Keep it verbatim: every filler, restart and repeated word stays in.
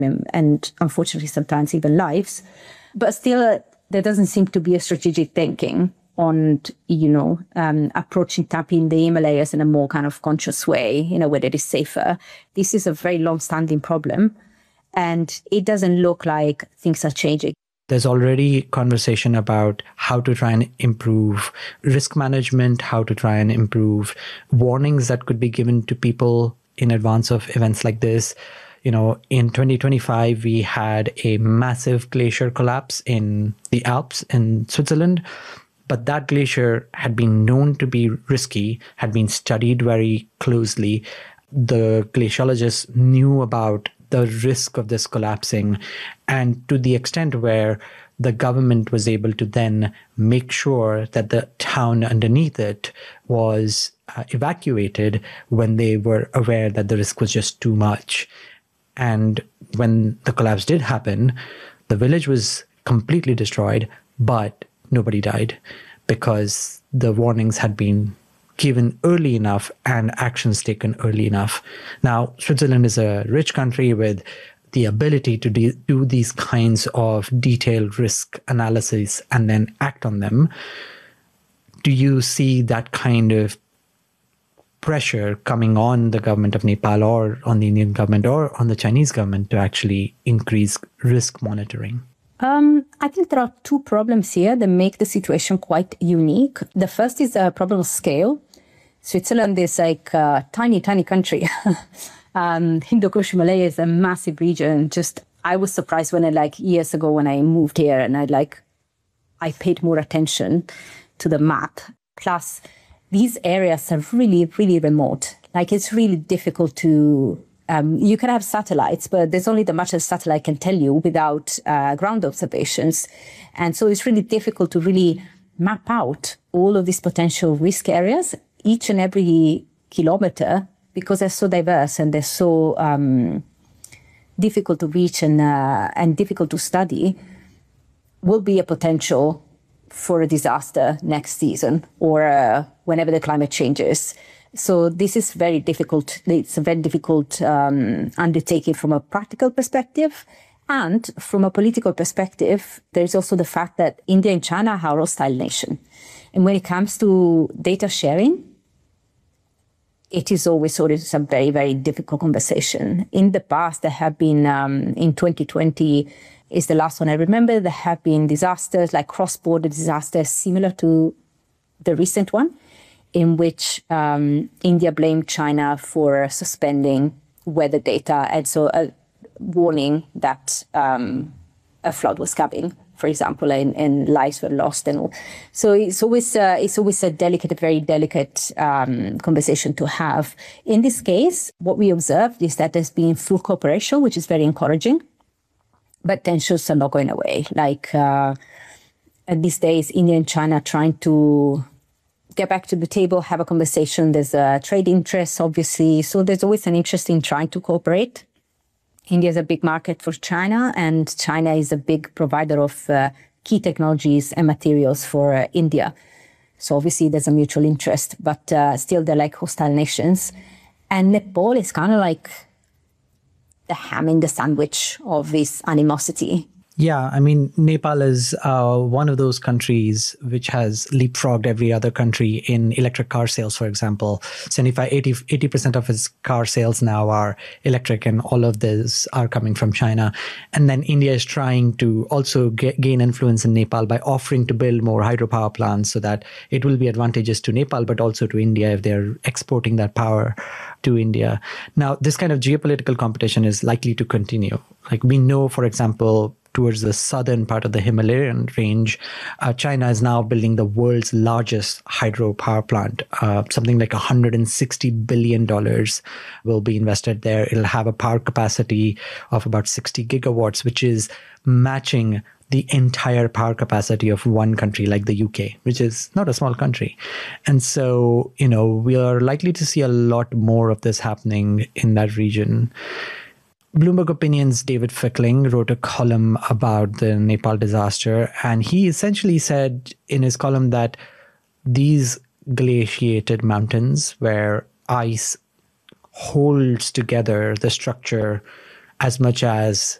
and unfortunately sometimes even lives. But still, there doesn't seem to be a strategic thinking on, you know, um, approaching tapping the Himalayas in a more kind of conscious way, in a way that is safer. This is a very long-standing problem, and it doesn't look like things are changing. There's already conversation about how to try and improve risk management, how to try and improve warnings that could be given to people in advance of events like this. You know, in twenty twenty-five, we had a massive glacier collapse in the Alps in Switzerland. But that glacier had been known to be risky, had been studied very closely. The glaciologists knew about the risk of this collapsing, and to the extent where the government was able to then make sure that the town underneath it was uh, evacuated when they were aware that the risk was just too much. And when the collapse did happen, the village was completely destroyed, but nobody died because the warnings had been given early enough and actions taken early enough. Now, Switzerland is a rich country with the ability to de- do these kinds of detailed risk analysis and then act on them. Do you see that kind of pressure coming on the government of Nepal or on the Indian government or on the Chinese government to actually increase risk monitoring? Um, I think there are two problems here that make the situation quite unique. The first is a problem of scale. Switzerland is like a tiny, tiny country. um, Hindu-Kush Himalaya is a massive region. Just, I was surprised when I like years ago when I moved here and I like, I paid more attention to the map. Plus, these areas are really, really remote. Like it's really difficult to Um, you can have satellites, but there's only the much a satellite can tell you without uh, ground observations. And so it's really difficult to really map out all of these potential risk areas, each and every kilometer, because they're so diverse and they're so um, difficult to reach and, uh, and difficult to study, will be a potential for a disaster next season or uh, whenever the climate changes. So this is very difficult. It's a very difficult um, undertaking from a practical perspective. And from a political perspective, there's also the fact that India and China are hostile nations. And when it comes to data sharing, it is always sort of a very, very difficult conversation. In the past, there have been, um, in twenty twenty is the last one I remember, there have been disasters, like cross-border disasters similar to the recent one, in which um, India blamed China for suspending weather data and so uh, warning that um, a flood was coming, for example, and, and lives were lost and all. So it's always uh, it's always a delicate, a very delicate um, conversation to have. In this case, what we observed is that there's been full cooperation, which is very encouraging, but tensions are not going away. Like uh, at these days, India and China are trying to get back to the table, have a conversation. There's a trade interest, obviously. So there's always an interest in trying to cooperate. India is a big market for China, and China is a big provider of uh, key technologies and materials for uh, India. So obviously there's a mutual interest, but uh, still they're like hostile nations. And Nepal is kind of like the ham in the sandwich of this animosity. Yeah, I mean, Nepal is uh, one of those countries which has leapfrogged every other country in electric car sales, for example. seventy-five, eighty, eighty percent of its car sales now are electric, and all of these are coming from China. And then India is trying to also get, gain influence in Nepal by offering to build more hydropower plants so that it will be advantageous to Nepal, but also to India if they're exporting that power to India. Now, this kind of geopolitical competition is likely to continue. Like we know, for example, towards the southern part of the Himalayan range, uh, China is now building the world's largest hydropower plant. Uh, something like one hundred sixty billion dollars will be invested there. It'll have a power capacity of about sixty gigawatts, which is matching the entire power capacity of one country like the U K, which is not a small country. And so, you know, we are likely to see a lot more of this happening in that region. Bloomberg Opinion's David Fickling wrote a column about the Nepal disaster, and he essentially said in his column that these glaciated mountains where ice holds together the structure as much as